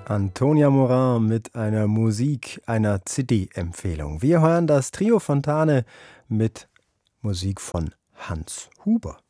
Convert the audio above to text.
Antonia Morin mit einer Musik, einer CD-Empfehlung. Wir hören das Trio Fontane mit Musik von Hans Huber.